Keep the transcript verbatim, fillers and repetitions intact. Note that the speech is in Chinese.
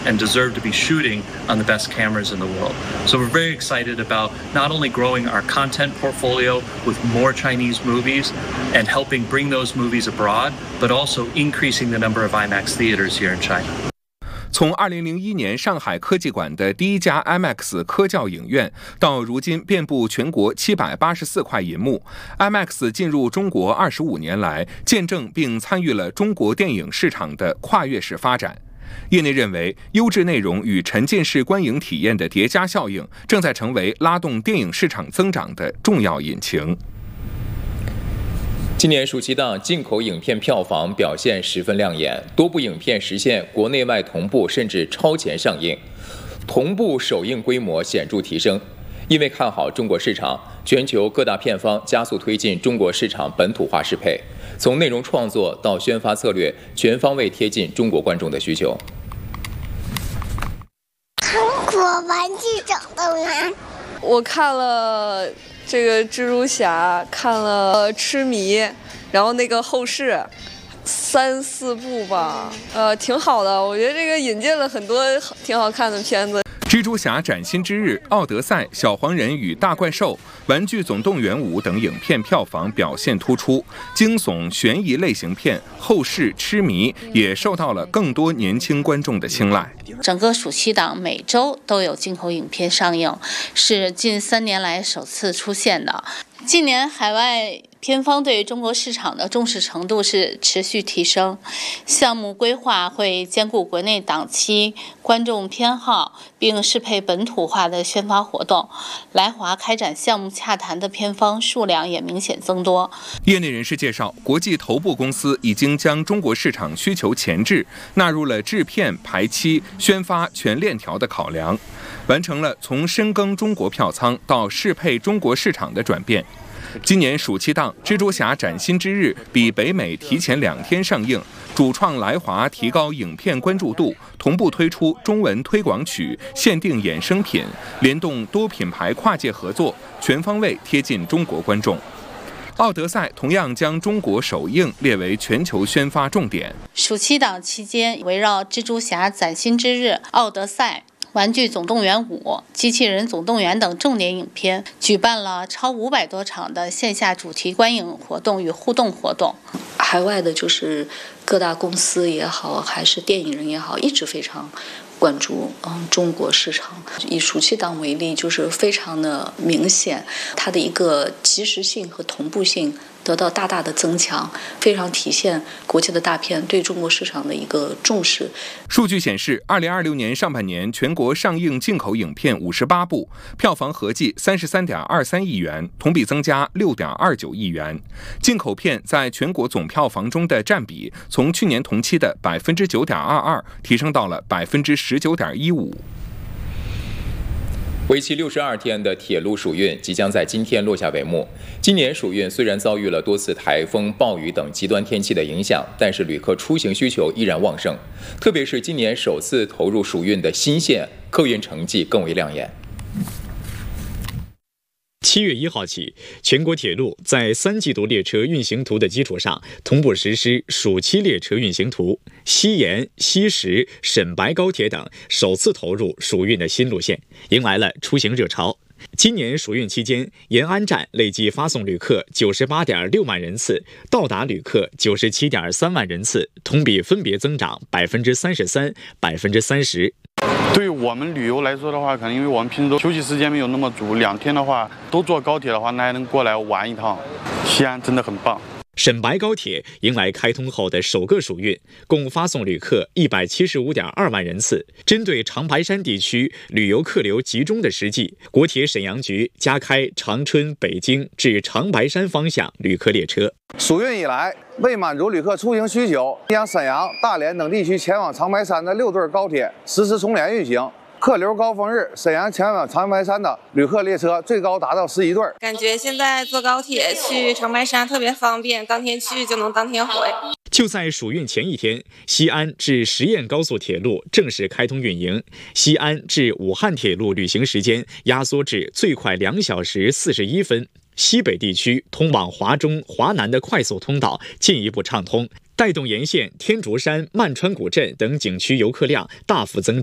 and deserve to be shooting on the best cameras in the world. So we're very excited about not only growing our content portfolio with more Chinese movies and helping bring those movies abroad, but also increasing the number of IMAX theaters here in China. 从二零零一年上海科技馆的第一家 IMAX 科教影院，到如今遍布全国七百八十四块银幕 ，IMAX 进入中国二十五年来，见证并参与了中国电影市场的跨越式发展。业内认为，优质内容与沉浸式观影体验的叠加效应，正在成为拉动电影市场增长的重要引擎。 今年暑期档进口影片票房表现十分亮眼，多部影片实现国内外同步甚至超前上映，同步首映规模显著提升。因为看好中国市场，全球各大片方加速推进中国市场本土化适配，从内容创作到宣发策略，全方位贴近中国观众的需求。 中国玩具总动员， 我看了。这个蜘蛛侠看了痴迷，然后那个后世三四部吧，呃，挺好的。我觉得这个引进了很多挺好看的片子。 蜘蛛侠崭新之日、奥德赛、小黄人与大怪兽、玩具总动员五等影片票房表现突出，惊悚悬疑类型片后世痴迷也受到了更多年轻观众的青睐。 整个暑期档每周都有进口影片上映，是近三年来首次出现的。近年海外片方对中国市场的重视程度是持续提升，项目规划会兼顾国内档期、观众偏好，并适配本土化的宣发活动。来华开展项目洽谈的片方数量也明显增多。 业内人士介绍，国际头部公司已经将中国市场需求前置纳入了制片、排期、宣发全链条的考量，完成了从深耕中国票仓到适配中国市场的转变。今年暑期档《蜘蛛侠崭新之日》比北美提前两天上映，主创来华提高影片关注度，同步推出中文推广曲、限定衍生品，联动多品牌跨界合作，全方位贴近中国观众。奥德赛同样将中国首映列为全球宣发重点。 暑期档期间，围绕《蜘蛛侠崭新之日》、奥德赛、玩具总动员五、机器人总动员等重点影片，举办了超五百多场的线下主题观影活动与互动活动。 海外的就是各大公司也好，还是电影人也好，一直非常关注嗯中国市场。以暑期档为例，就是非常的明显，它的一个及时性和同步性得到大大的增强，非常体现国际的大片对中国市场的一个重视。 数据显示，二零二六年上半年全国上映进口影片五十八部，票房合计三十三点二三亿元，同比增加六点二九亿元。进口片在全国总票房中的占比，从去年同期的百分之九点二二提升到了百分之十九点一五。 为期六十二天的铁路暑运即将在今天落下帷幕。今年暑运虽然遭遇了多次台风、暴雨等极端天气的影响，但是旅客出行需求依然旺盛。特别是今年首次投入暑运的新线，客运成绩更为亮眼。 七月一号起，全国铁路在三季度列车运行图的基础上，同步实施暑期列车运行图。西延、西石、沈白高铁等首次投入暑运的新路线，迎来了出行热潮。今年暑运期间，延安站累计发送旅客九十八点六万人次，到达旅客九十七点三万人次，同比分别增长百分之三十三、百分之三十。 对于我们旅游来说的话，可能因为我们平时都休息时间没有那么足，两天的话都坐高铁的话，那还能过来玩一趟。西安真的很棒。 沈白高铁迎来开通后的首个暑运，共发送旅客一百七十五点二万人次。针对长白山地区旅游客流集中的实际，国铁沈阳局加开长春、北京至长白山方向旅客列车。 暑运以来，为满足旅客出行需求，将沈阳、大连等地区前往长白山的六对高铁实施重联运行。客流高峰日，沈阳前往长白山的旅客列车最高达到十一对。 感觉现在坐高铁去长白山特别方便，当天去就能当天回。 就在暑运前一天，西安至十堰高速铁路正式开通运营，西安至武汉铁路旅行时间压缩至最快两小时四十一分。西北地区通往华中、华南的快速通道进一步畅通，带动沿线天竺山、曼川古镇等景区游客量大幅增长。